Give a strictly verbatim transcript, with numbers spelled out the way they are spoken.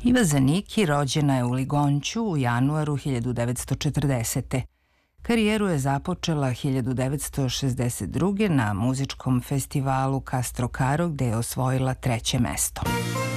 Iva Zanicki rođena je u Ligonću u januaru hiljadu devetsto četrdesete. Karijeru je započela hiljadu devetsto šezdeset druge. na muzičkom festivalu Castro Caro gde je osvojila treće mesto.